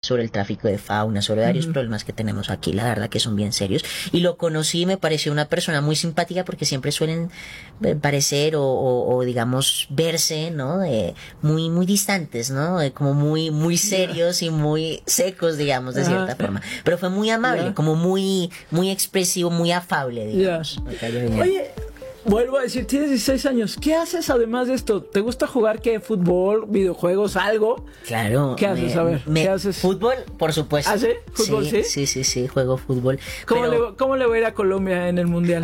sobre el tráfico de fauna, sobre varios problemas que tenemos aquí, la verdad que son bien serios. Y lo conocí y me pareció una persona muy simpática porque siempre suelen parecer o digamos verse, ¿no? Muy distantes, ¿no? Como muy serios y muy secos, digamos, de cierta forma. Pero fue muy amable, como muy expresivo, muy afable, digamos. Oye, vuelvo a decir, tienes 16 años. ¿Qué haces además de esto? ¿Te gusta jugar qué? ¿Fútbol? ¿Videojuegos? ¿Algo? Claro. ¿Qué haces? A ver, ¿qué haces? Fútbol, por supuesto. ¿Ah, sí? ¿Fútbol, sí? Sí, juego fútbol. ¿Cómo le va a ir a Colombia en el Mundial?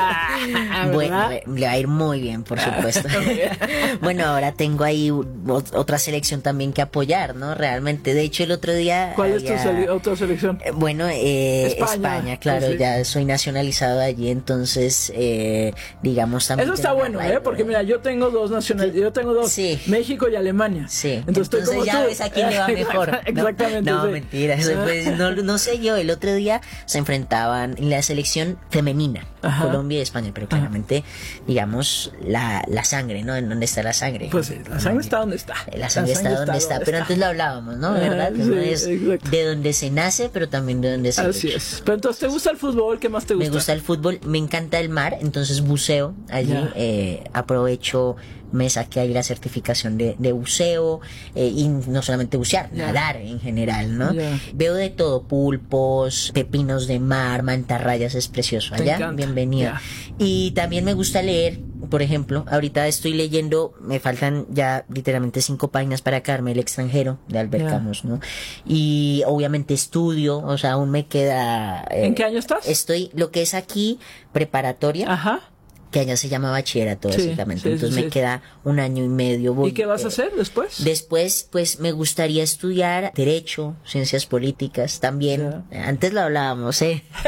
Bueno, le va a ir muy bien, por supuesto. Bueno, ahora tengo ahí otra selección también que apoyar, ¿no? Realmente. De hecho, el otro día... ¿Cuál es tu otra selección? Bueno, España, claro. Sí. Ya soy nacionalizado allí, entonces... digamos también. Eso está bueno, porque mira, yo tengo dos nacionalidades, yo tengo dos, sí. México y Alemania. Sí. Entonces ya tú. ves a quién le va mejor. Exactamente. No, mentira. Pues, no sé yo. El otro día se enfrentaban en la selección femenina, Colombia y España, pero claramente, digamos, la sangre, ¿no? ¿En dónde está la sangre? Pues sí, la sangre está donde está. La sangre está donde está. Pero antes lo hablábamos, ¿no? ¿Verdad? Sí, no es exacto. de donde se nace, pero también de donde se Así lucha. es. Pero entonces, ¿te gusta el fútbol? ¿Qué más te gusta? Me gusta el fútbol, me encanta el mar, entonces buceo allí, aprovecho, me saqué ahí la certificación de buceo, y no solamente bucear, nadar en general, ¿no? Veo de todo, pulpos, pepinos de mar, mantarrayas, es precioso allá, bienvenido. Y también me gusta leer, por ejemplo, ahorita estoy leyendo, me faltan ya literalmente 5 páginas para acabarme El extranjero de Albert Camus, ¿no? Y obviamente estudio, o sea, aún me queda... ¿En qué año estás? Estoy, lo que es aquí, preparatoria, que allá se llama bachillerato, básicamente. Entonces me queda 1 año y medio. ¿Y qué vas a hacer después? Después, pues, me gustaría estudiar Derecho, Ciencias Políticas, también. Antes lo hablábamos,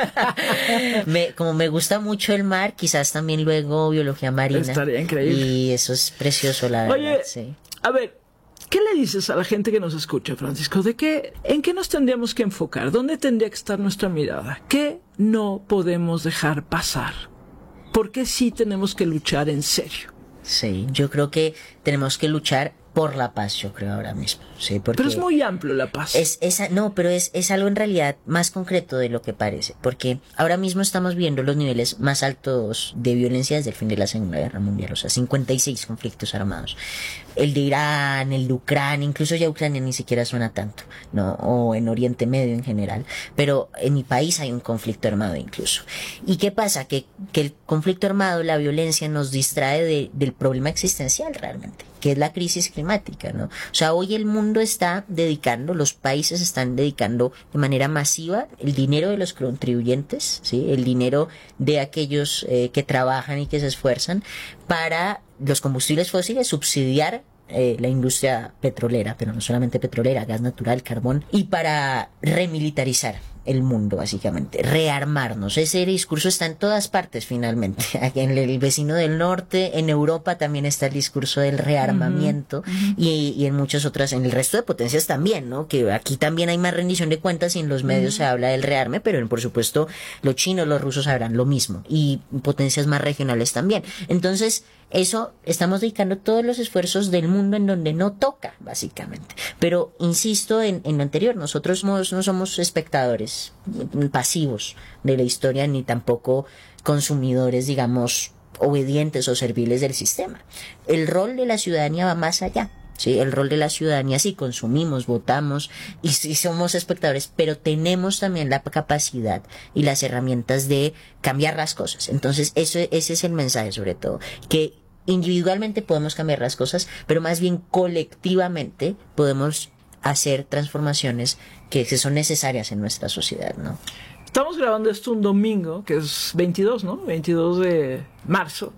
como me gusta mucho el mar, quizás también luego Biología Marina. Estaría increíble. Y eso es precioso, la verdad. Oye, a ver, ¿qué le dices a la gente que nos escucha, Francisco? ¿En qué nos tendríamos que enfocar? ¿Dónde tendría que estar nuestra mirada? ¿Qué no podemos dejar pasar? ¿Por qué sí tenemos que luchar en serio? Sí, yo creo que tenemos que luchar por la paz, yo creo ahora mismo. Sí, porque pero es muy amplio la paz. Pero es algo en realidad más concreto de lo que parece, porque ahora mismo estamos viendo los niveles más altos de violencia desde el fin de la Segunda Guerra Mundial, o sea, 56 conflictos armados. El de Irán, el de Ucrania, incluso ya Ucrania ni siquiera suena tanto, ¿no? O en Oriente Medio en general, pero en mi país hay un conflicto armado incluso. ¿Y qué pasa? Que el conflicto armado, la violencia nos distrae del problema existencial realmente, que es la crisis climática, ¿no? O sea, hoy el mundo está dedicando, los países están dedicando de manera masiva el dinero de los contribuyentes, ¿sí? El dinero de aquellos que trabajan y que se esfuerzan para los combustibles fósiles, subsidiar la industria petrolera, pero no solamente petrolera, gas natural, carbón, y para remilitarizar el mundo, básicamente, rearmarnos. Ese discurso está en todas partes, finalmente. Aquí en el vecino del norte, en Europa también está el discurso del rearmamiento, y en muchas otras, en el resto de potencias también, ¿no? Que aquí también hay más rendición de cuentas y en los medios se habla del rearme, pero por supuesto los chinos, los rusos sabrán lo mismo, y potencias más regionales también. Entonces, eso, estamos dedicando todos los esfuerzos del mundo en donde no toca, básicamente. Pero insisto en lo anterior, nosotros no somos espectadores pasivos de la historia, ni tampoco consumidores, digamos, obedientes o serviles del sistema. El rol de la ciudadanía va más allá. Sí, el rol de la ciudadanía, sí, consumimos, votamos y sí somos espectadores, pero tenemos también la capacidad y las herramientas de cambiar las cosas. Entonces, ese es el mensaje, sobre todo, que individualmente podemos cambiar las cosas, pero más bien colectivamente podemos hacer transformaciones que son necesarias en nuestra sociedad, ¿no? Estamos grabando esto un domingo, que es 22, ¿no? 22 de marzo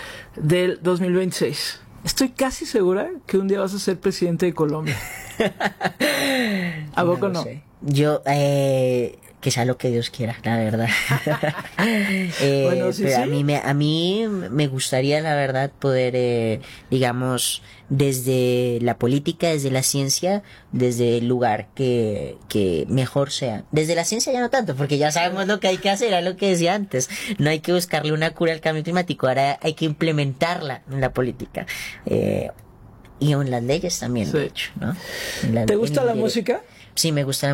del 2026. Estoy casi segura que un día vas a ser presidente de Colombia. ¿A poco no? Sé. Yo, que sea lo que Dios quiera, la verdad. Bueno, sí, pero sí. a mí me gustaría, la verdad, poder, digamos, desde la política, desde la ciencia, desde el lugar que mejor sea. Desde la ciencia ya no tanto, porque ya sabemos lo que hay que hacer, era lo que decía antes. No hay que buscarle una cura al cambio climático, ahora hay que implementarla en la política. Y en las leyes también, de hecho, ¿no? ¿Te gusta la música? Sí, me gusta